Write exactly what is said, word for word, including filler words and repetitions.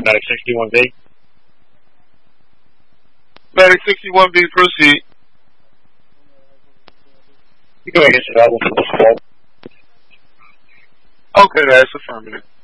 Medic sixty-one B. Medic sixty-one B, proceed. You go against the level. Okay, that's affirmative.